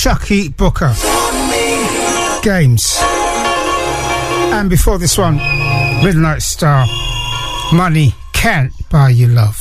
Shucky Booker. Games. And before this one, Midnight Star, Money Can't Buy You Love.